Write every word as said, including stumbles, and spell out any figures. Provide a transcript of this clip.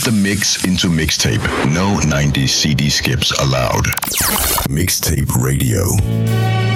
the mix into mixtape. No nineties C D skips allowed. Mixtape Radio.